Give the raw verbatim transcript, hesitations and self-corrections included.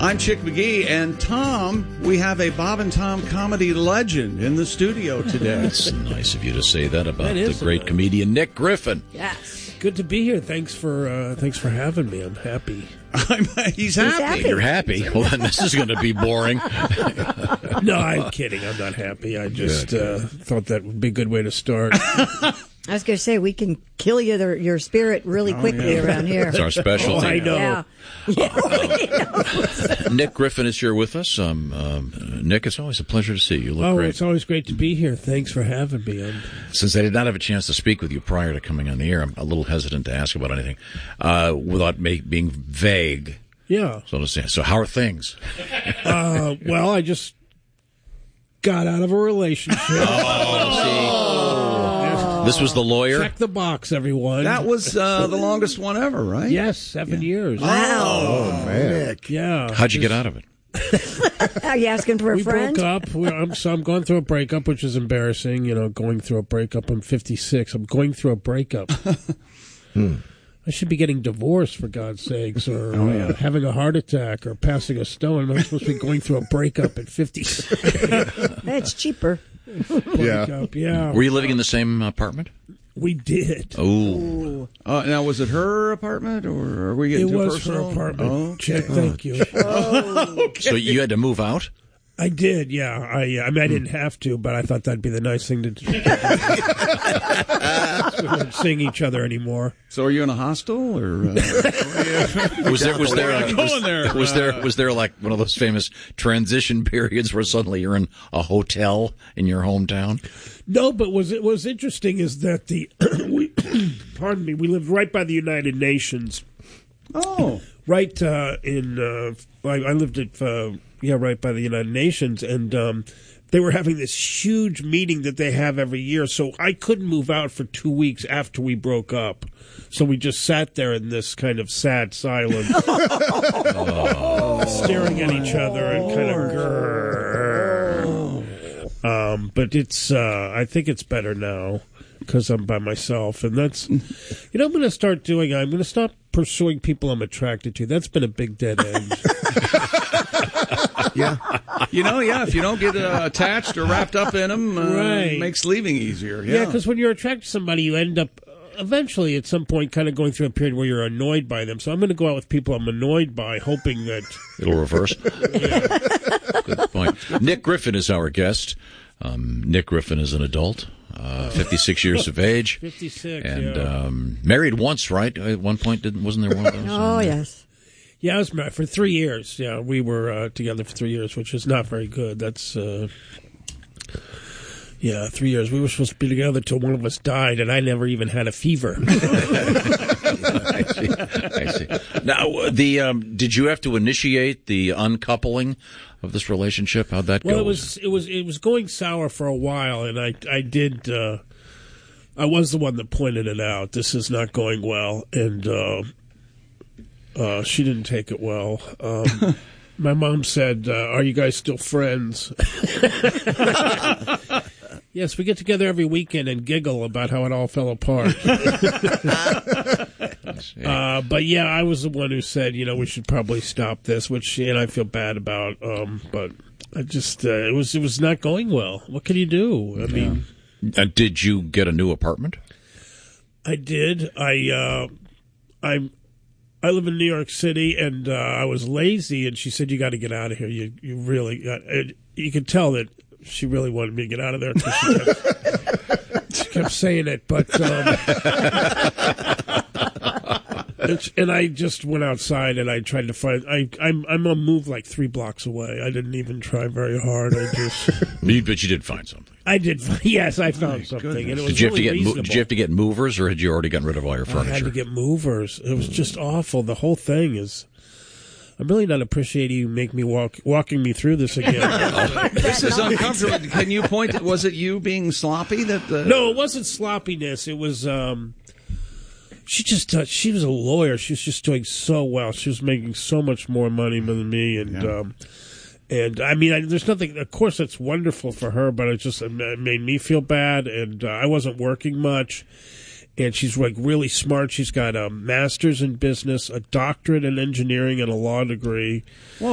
I'm Chick McGee, and Tom, we have a Bob and Tom comedy legend in the studio today. It's nice of you to say that about That the is great nice. comedian Nick Griffin. Yes. Good to be here. Thanks for uh, thanks for having me. I'm happy. I'm, he's happy. happy. You're happy? Well, then this is going to be boring. No, I'm kidding. I'm not happy. I just uh, thought that would be a good way to start. I was going to say, we can kill you, the, your spirit really quickly yeah. around here. It's our specialty. Oh, I know. Yeah. Yeah, really knows. Nick Griffin is here with us. Um, um, Nick, it's always a pleasure to see you. You look Oh, great. it's always great to be here. Thanks for having me. I'm, Since I did not have a chance to speak with you prior to coming on the air, I'm a little hesitant to ask about anything uh, without make, being vague, yeah. so to say. So how are things? Uh, well, I just got out of a relationship. This was the lawyer? Check the box, everyone. That was uh, the longest one ever, right? Yes, seven years. Wow. Oh, man. Yeah. How'd you get out of it? Are you asking for a We friend? broke up. We, I'm, so I'm going through a breakup, which is embarrassing. You know, going through a breakup. I'm fifty-six. I'm going through a breakup. hmm. I should be getting divorced, for God's sakes, or Oh, yeah. uh, having a heart attack, or passing a stone. I'm supposed to be going through a breakup at fifty-six. It's cheaper. Breakup, yeah. Were you living in the same apartment? We did. Oh. Uh, now, was it her apartment, or are we getting It too was personal? her apartment. Oh, Check, thank you. So you had to move out? I did, yeah. I, I mean, I didn't have to, but I thought that'd be the nice thing to do. We weren't seeing each other anymore. So are you in a hostel, or? Uh, Was there was there Where are you was, going there? was there was there like one of those famous transition periods where suddenly you're in a hotel in your hometown? No, but was it was interesting is that the we, pardon me, we lived right by the United Nations, oh, right uh, in uh, I, I lived at uh, yeah right by the United Nations, and um, they were having this huge meeting that they have every year. So I couldn't move out for two weeks after we broke up. So we just sat there in this kind of sad silence, staring at each other and kind of grrr. Um, but it's, uh, I think it's better now because I'm by myself. And that's, you know, I'm going to start doing, I'm going to stop pursuing people I'm attracted to. That's been a big dead end. yeah. You know, yeah. If you don't get uh, attached or wrapped up in them, uh, Right. it makes leaving easier. Yeah, Yeah, because when you're attracted to somebody, you end up uh, eventually at some point kind of going through a period where you're annoyed by them. So I'm going to go out with people I'm annoyed by, hoping that It'll reverse. Good point. Nick Griffin is our guest. Um, Nick Griffin is an adult, uh, fifty-six years of age, fifty-six, and yeah. um, married once, right? At one point, didn't wasn't there one of those? Oh, yes. Yeah, I was married for three years. Yeah, we were uh, together for three years, which is not very good. That's, uh, yeah, three years. We were supposed to be together till one of us died, and I never even had a fever. I see. I see. Now, uh, the um, did you have to initiate the uncoupling of this relationship? How'd that Well, go? it was it was it was going sour for a while, and I I did. Uh, I was the one that pointed it out. This is not going well, and uh, uh, she didn't take it well. Um, my mom said, uh, "Are you guys still friends?" Yes, we get together every weekend and giggle about how it all fell apart. uh, but yeah, I was the one who said, you know, we should probably stop this, which and I feel bad about. Um, but I just uh, it was it was not going well. What can you do? I mean, And did you get a new apartment? I did. I uh, I I live in New York City, and uh, I was lazy. And she said, "You got to get out of here. You you really got." It, you could tell that she really wanted me to get out of there. 'Cause She kept, she kept saying it, but um, it's, and I just went outside and I tried to find. I I'm I'm a move like three blocks away. I didn't even try very hard. I just You- But you did find something. I did. Yes, I found something, and it was Did you have really to get mo- reasonable. Did you have to get movers, or had you already gotten rid of all your I furniture? had to get movers. It was just awful. The whole thing is. I'm really not appreciating you make me walk walking me through this again. this is uncomfortable. Can you point? Was it you being sloppy? That uh, No, it wasn't sloppiness. It was. Um, she just. Uh, she was a lawyer. She was just doing so well. She was making so much more money than me, and. Yeah. Um, And I mean, I, there's nothing. Of course, it's wonderful for her, but it just it made me feel bad, and uh, I wasn't working much. And she's like really smart. She's got a master's in business, a doctorate in engineering, and a law degree.